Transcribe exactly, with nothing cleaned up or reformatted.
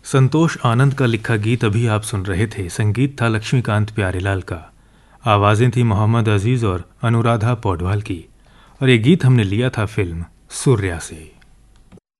संतोष आनंद का लिखा गीत अभी आप सुन रहे थे। संगीत था लक्ष्मीकांत प्यारेलाल का। आवाज़ें थी मोहम्मद अजीज़ और अनुराधा पौडवाल की। और ये गीत हमने लिया था फिल्म सूर्या से।